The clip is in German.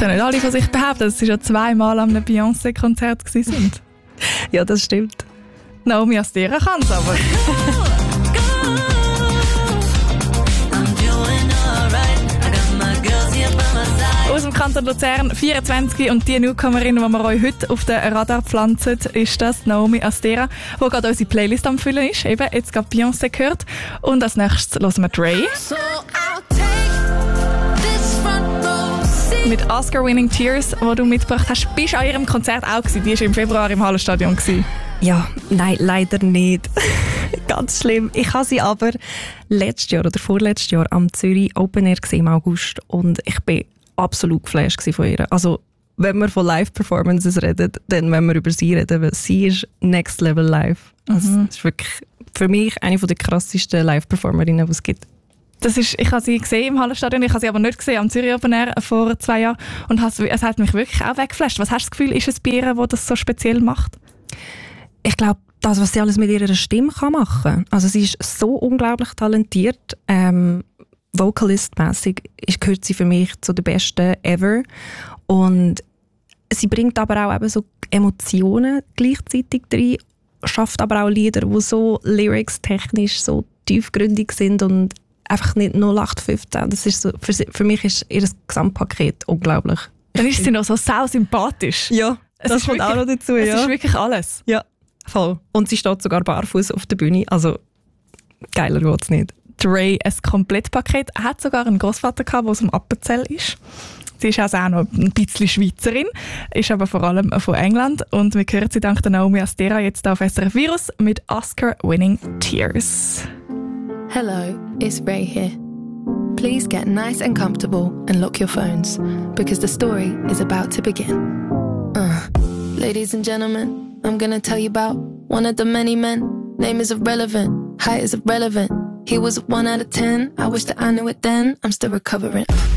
können nicht alle von sich behaupten, dass sie schon 2-mal an einem Beyoncé-Konzert sind. Ja, das stimmt. Naomi Astera kann es aber. Aus dem Kanton Luzern, 24 und die Newcomerin, die wir euch heute auf den Radar pflanzen, ist das Naomi Astera, die gerade unsere Playlist am Füllen ist. Eben, jetzt gerade Beyoncé gehört. Und als nächstes hören wir Dre. Mit Oscar-winning Tears, die du mitgebracht hast. Bist du an ihrem Konzert auch gewesen? Die war im Februar im Hallenstadion gewesen. Ja, nein, leider nicht. Ganz schlimm. Ich habe sie aber letztes Jahr oder vorletztes Jahr am Zürich Open Air gesehen im August und ich bin absolut geflasht von ihr. Also, wenn wir von Live-Performances reden, dann wenn wir über sie reden, weil sie ist Next Level Live. Also, das ist wirklich für mich eine der krassesten Live-Performerinnen, die es gibt. Ich habe sie gesehen im Hallenstadion, ich habe sie aber nicht gesehen am Zürich Open Air vor 2 Jahren und es hat mich wirklich auch weggeflasht. Was hast du das Gefühl, ist es bei ihr, was das so speziell macht? Ich glaube, das, was sie alles mit ihrer Stimme machen kann. Also sie ist so unglaublich talentiert. Vocalist-mässig gehört sie für mich zu den besten ever. Und sie bringt aber auch eben so Emotionen gleichzeitig rein, schafft aber auch Lieder, die so lyrics-technisch so tiefgründig sind und einfach nicht 0815. Das ist so, für mich ist ihr Gesamtpaket unglaublich. Dann ist sie noch so sau sympathisch. Ja, das kommt auch noch dazu. Es ist wirklich alles. Ja, voll. Und sie steht sogar barfuß auf der Bühne. Also, geiler geht's nicht. Dre, ein Komplettpaket. Er hat sogar einen Großvater gehabt, der aus dem Appenzell ist. Sie ist also auch noch ein bisschen Schweizerin, ist aber vor allem von England. Und wir hören sie dank der Naomi Astera jetzt auf SRF Virus mit Oscar-winning Tears. Hello, it's Ray here. Please get nice and comfortable and lock your phones because the story is about to begin. Ladies and gentlemen, I'm gonna tell you about one of the many men. Name is irrelevant, height is irrelevant. He was a 1 out of 10. I wish that I knew it then. I'm still recovering.